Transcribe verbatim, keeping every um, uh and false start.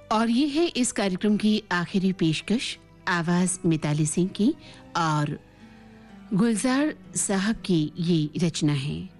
और ये है इस कार्यक्रम की आखिरी पेशकश, आवाज मिताली सिंह की और गुलजार साहब की ये रचना है।